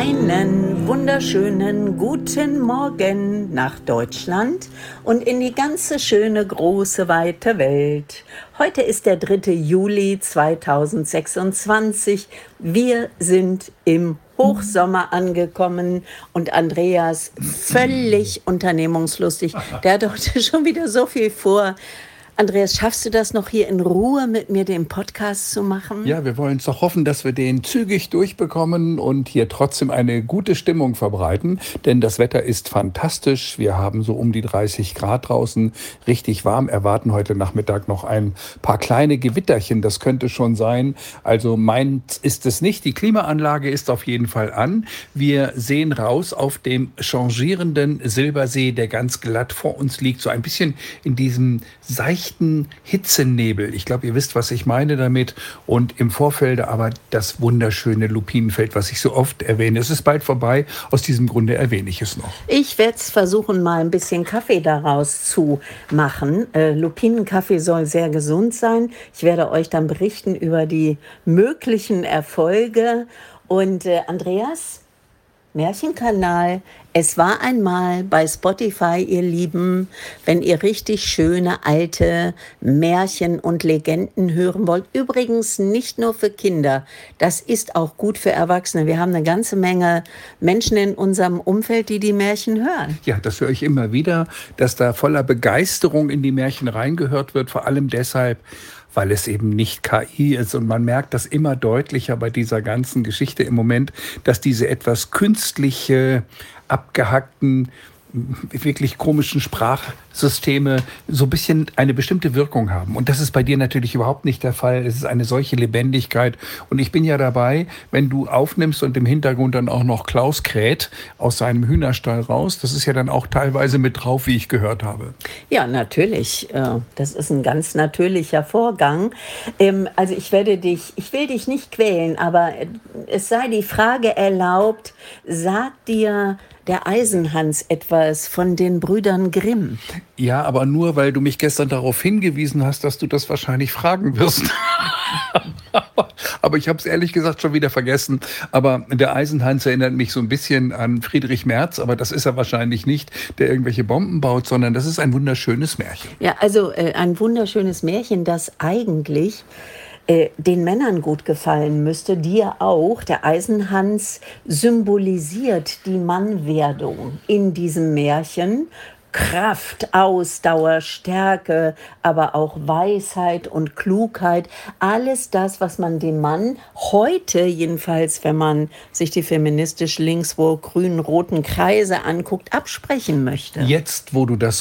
Einen wunderschönen guten Morgen nach Deutschland und in die ganze schöne, große, weite Welt. Heute ist der 3. Juli 2026. Wir sind im Hochsommer angekommen und Andreas völlig unternehmungslustig. Der hat heute schon wieder so viel vor. Andreas, schaffst du das noch hier in Ruhe mit mir den Podcast zu machen? Ja, wir wollen es doch hoffen, dass wir den zügig durchbekommen und hier trotzdem eine gute Stimmung verbreiten, denn das Wetter ist fantastisch. Wir haben so um die 30 Grad draußen, richtig warm, erwarten heute Nachmittag noch ein paar kleine Gewitterchen, das könnte schon sein. Also meins ist es nicht, die Klimaanlage ist auf jeden Fall an. Wir sehen raus auf dem changierenden Silbersee, der ganz glatt vor uns liegt, so ein bisschen in diesem seichten Hitzenebel. Ich glaube, ihr wisst, was ich meine damit. Und im Vorfelde aber das wunderschöne Lupinenfeld, was ich so oft erwähne. Es ist bald vorbei. Aus diesem Grunde erwähne ich es noch. Ich werde es versuchen, mal ein bisschen Kaffee daraus zu machen. Lupinenkaffee soll sehr gesund sein. Ich werde euch dann berichten über die möglichen Erfolge. Und Andreas, Märchenkanal. Es war einmal bei Spotify, ihr Lieben, wenn ihr richtig schöne alte Märchen und Legenden hören wollt. Übrigens nicht nur für Kinder, das ist auch gut für Erwachsene. Wir haben eine ganze Menge Menschen in unserem Umfeld, die die Märchen hören. Ja, das höre ich immer wieder, dass da voller Begeisterung in die Märchen reingehört wird, vor allem deshalb, weil es eben nicht KI ist. Und man merkt das immer deutlicher bei dieser ganzen Geschichte im Moment, dass diese etwas künstliche, abgehackten, wirklich komischen Sprachsysteme so ein bisschen eine bestimmte Wirkung haben. Und das ist bei dir natürlich überhaupt nicht der Fall. Es ist eine solche Lebendigkeit. Und ich bin ja dabei, wenn du aufnimmst und im Hintergrund dann auch noch Klaus kräht aus seinem Hühnerstall raus. Das ist ja dann auch teilweise mit drauf, wie ich gehört habe. Ja, natürlich. Das ist ein ganz natürlicher Vorgang. Also ich will dich nicht quälen, aber es sei die Frage erlaubt, sagt dir der Eisenhans etwas von den Brüdern Grimm? Ja, aber nur, weil du mich gestern darauf hingewiesen hast, dass du das wahrscheinlich fragen wirst. Aber ich habe es ehrlich gesagt schon wieder vergessen. Aber der Eisenhans erinnert mich so ein bisschen an Friedrich Merz, aber das ist er wahrscheinlich nicht, der irgendwelche Bomben baut, sondern das ist ein wunderschönes Märchen. Ja, also ein wunderschönes Märchen, das eigentlich den Männern gut gefallen müsste, dir auch. Der Eisenhans symbolisiert die Mannwerdung in diesem Märchen. Kraft, Ausdauer, Stärke, aber auch Weisheit und Klugheit. Alles das, was man dem Mann heute, jedenfalls wenn man sich die feministisch links-grün-roten Kreise anguckt, absprechen möchte. Jetzt, wo du das